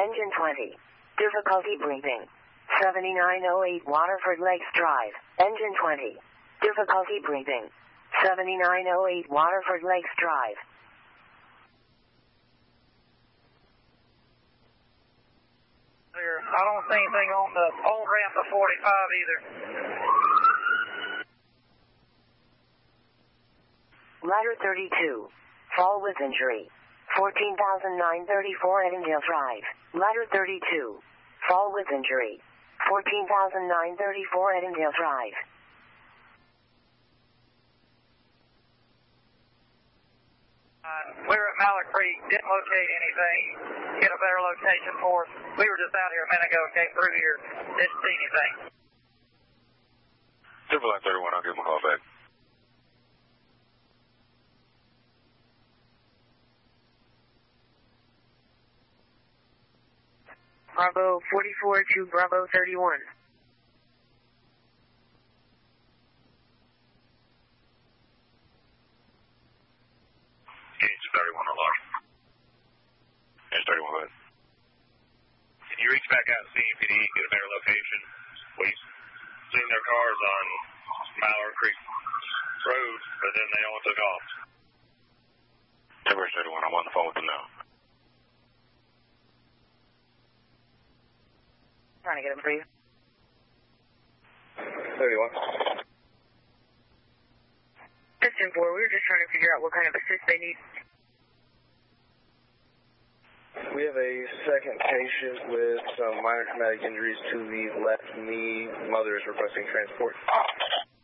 Engine 20. Difficulty breathing. 7908 Waterford Lakes Drive. Engine 20. Difficulty breathing. 7908 Waterford Lakes Drive. I don't see anything on the old ramp of 45 either. Ladder 32. Fall with injury. 14,934 Edendale Drive. Ladder 32. Fall with injury. 14,934 Edendale Drive. We were at Mallard Creek, didn't locate anything, get a better location for us. We were just out here a minute ago, came through here, didn't see anything. Triple Line 31, I'll give him a call back. Bravo 44 to Bravo 31. Gauge 31 alarm. Gauge 31, go ahead. Can you reach back out and see if you get a better location? We've seen their cars on Mallard Creek Road, but then they all took off. Timber 31, I'm on the phone with them now. Trying to get them for you. 31. Piston 4, we were just trying to figure out what kind of assist they need. We have a second patient with some minor traumatic injuries to the left knee. Mother is requesting transport.